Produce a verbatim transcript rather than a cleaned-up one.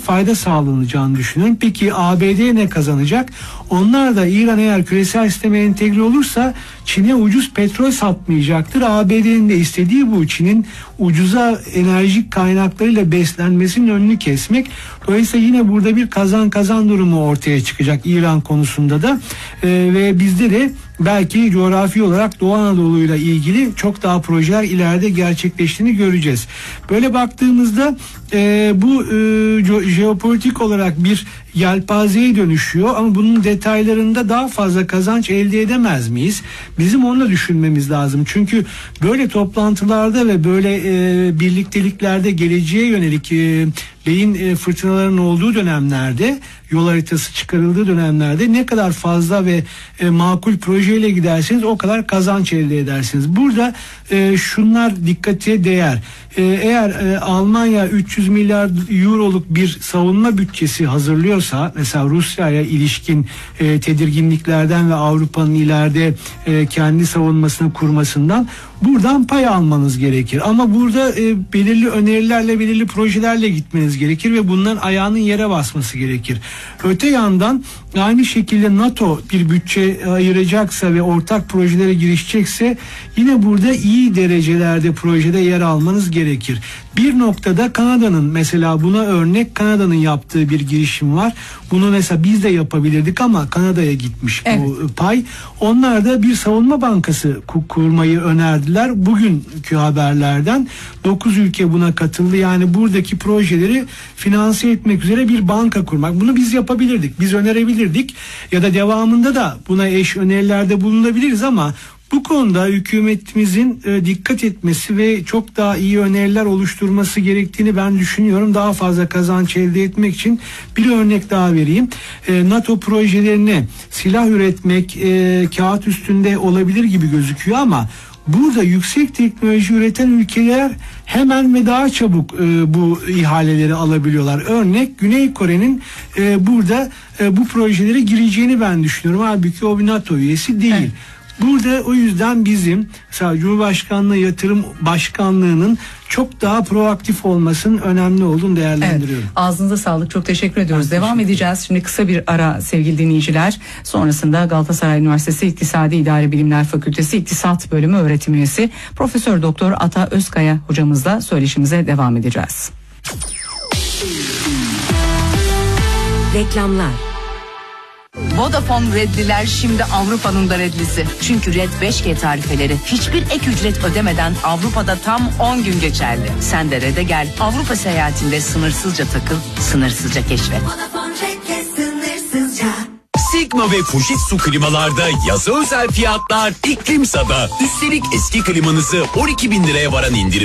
fayda sağlanacağını düşünüyorum. Peki A B D ne kazanacak? Onlar da İran eğer küresel sisteme entegre olursa Çin'e ucuz petrol satmayacaktır. A B D'nin de istediği bu. Çin'in ucuza enerjik kaynaklarıyla beslenmesinin önünü kesmek. Dolayısıyla yine burada bir kazan kazan durumu ortaya çıkacak İran konusunda da. Ee, ve bizde de belki coğrafi olarak Doğu Anadolu ile ilgili çok daha projeler ileride gerçekleştiğini göreceğiz. Böyle baktığımızda e, bu e, jeopolitik olarak bir yelpazeye dönüşüyor ama bunun detaylarında daha fazla kazanç elde edemez miyiz? Bizim onu da düşünmemiz lazım. Çünkü böyle toplantılarda ve böyle e, birlikteliklerde geleceğe yönelik e, beyin e, fırtınalarının olduğu dönemlerde, yol haritası çıkarıldığı dönemlerde ne kadar fazla ve e, makul projeyle giderseniz o kadar kazanç elde edersiniz. Burada e, şunlar dikkate değer. E, eğer e, Almanya üç yüz milyar euroluk bir savunma bütçesi hazırlıyorsa, mesela Rusya'ya ilişkin e, tedirginliklerden ve Avrupa'nın ileride e, kendi savunmasını kurmasından buradan pay almanız gerekir. Ama burada e, belirli önerilerle, belirli projelerle gitmeniz gerekir ve bunların ayağının yere basması gerekir. Öte yandan aynı şekilde NATO bir bütçe ayıracaksa ve ortak projelere girişecekse yine burada iyi derecelerde projede yer almanız gerekir. Bir noktada Kanada'nın, mesela buna örnek Kanada'nın yaptığı bir girişim var. Bunu mesela biz de yapabilirdik ama Kanada'ya gitmiş evet. bu pay. Onlar da bir savunma bankası kurmayı önerdiler. Bugünkü haberlerden dokuz ülke buna katıldı. Yani buradaki projeleri finanse etmek üzere bir banka kurmak. Bunu biz yapabilirdik. Biz önerebilirdik. Ya da devamında da buna eş önerilerde bulunabiliriz ama bu konuda hükümetimizin e, dikkat etmesi ve çok daha iyi öneriler oluşturması gerektiğini ben düşünüyorum. Daha fazla kazanç elde etmek için bir örnek daha vereyim. E, NATO projelerine silah üretmek e, kağıt üstünde olabilir gibi gözüküyor ama burada yüksek teknoloji üreten ülkeler hemen ve daha çabuk e, bu ihaleleri alabiliyorlar. Örnek Güney Kore'nin e, burada e, bu projelere gireceğini ben düşünüyorum. Halbuki o bir NATO üyesi değil. Evet. Burada o yüzden bizim mesela Cumhurbaşkanlığı Yatırım Başkanlığı'nın çok daha proaktif olmasının önemli olduğunu değerlendiriyorum. Evet, ağzınıza sağlık. Çok teşekkür ediyoruz. Ben Devam teşekkür edeceğiz. Şimdi kısa bir ara sevgili dinleyiciler. Sonrasında Galatasaray Üniversitesi İktisadi İdari Bilimler Fakültesi İktisat Bölümü öğretim üyesi Profesör Doktor Ata Özkaya hocamızla söyleşimize devam edeceğiz. Reklamlar. Vodafone Redliler şimdi Avrupa'nın da redlisi. Çünkü Red beş G tarifeleri hiçbir ek ücret ödemeden Avrupa'da tam on gün geçerli. Sen de Red'e gel. Avrupa seyahatinde sınırsızca takıl, sınırsızca keşfet. Vodafone Red'le sınırsızca. Sigma ve Fujitsu klimalarda yazı özel fiyatlar İklimsa'da. Üstelik eski klimanızı on iki bin liraya varan indirim